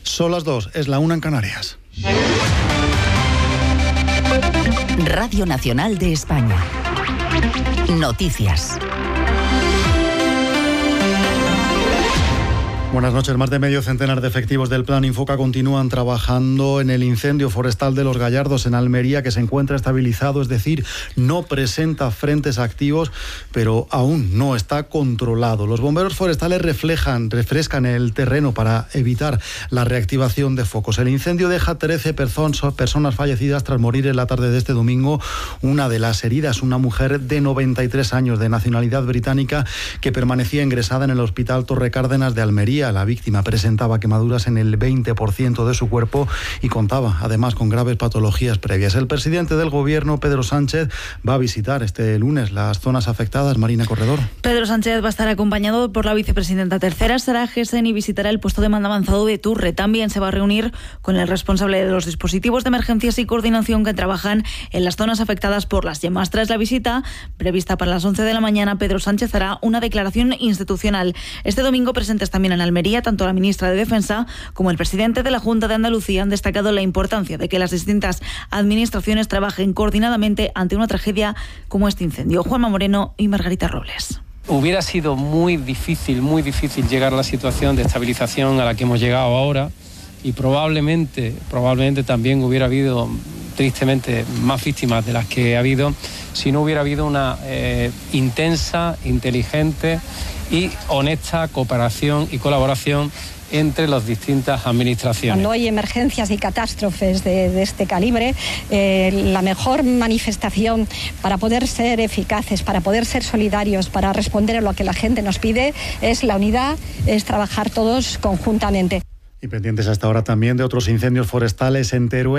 Son las 2, es la 1 en Canarias. Radio Nacional de España. Noticias. Buenas noches. Más de medio centenar de efectivos del Plan Infoca continúan trabajando en el incendio forestal de Los Gallardos, en Almería, que se encuentra estabilizado, es decir, no presenta frentes activos, pero aún no está controlado. Los bomberos forestales refrescan el terreno para evitar la reactivación de focos. El incendio deja 13 personas fallecidas tras morir en la tarde de este domingo. Una de las heridas, una mujer de 93 años, de nacionalidad británica, que permanecía ingresada en el Hospital Torre Cárdenas de Almería. La víctima presentaba quemaduras en el 20% de su cuerpo y contaba además con graves patologías previas. El presidente del Gobierno, Pedro Sánchez, va a visitar este lunes las zonas afectadas. Marina Corredor. Pedro Sánchez va a estar acompañado por la vicepresidenta tercera, Sara Gessen, y visitará el puesto de mando avanzado de Turre. También se va a reunir con el responsable de los dispositivos de emergencias y coordinación que trabajan en las zonas afectadas por las llamas. Tras la visita, prevista para las 11 de la mañana, Pedro Sánchez hará una declaración institucional. Este domingo presentes también en Almería, tanto la ministra de Defensa como el presidente de la Junta de Andalucía han destacado la importancia de que las distintas administraciones trabajen coordinadamente ante una tragedia como este incendio. Juanma Moreno y Margarita Robles. Hubiera sido muy difícil llegar a la situación de estabilización a la que hemos llegado ahora, y probablemente también hubiera habido, tristemente, más víctimas de las que ha habido si no hubiera habido una intensa, inteligente y honesta cooperación y colaboración entre las distintas administraciones. Cuando hay emergencias y catástrofes de este calibre, la mejor manifestación para poder ser eficaces, para poder ser solidarios, para responder a lo que la gente nos pide, es la unidad, es trabajar todos conjuntamente. Y pendientes hasta ahora también de otros incendios forestales en Teruel.